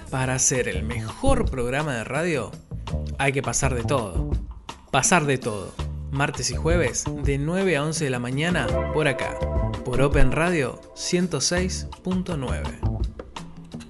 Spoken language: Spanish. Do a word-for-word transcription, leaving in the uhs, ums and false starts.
Para hacer el mejor programa de radio, hay que pasar de todo. Pasar de todo. Martes y jueves, de nueve a once de la mañana, por acá. Por Open Radio ciento seis punto nueve.